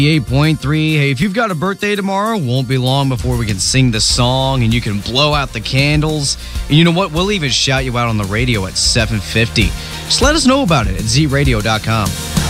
8.3. Hey, if you've got a birthday tomorrow, won't be long before we can sing the song and you can blow out the candles. And you know what? We'll even shout you out on the radio at 7:50. Just let us know about it at zradio.com.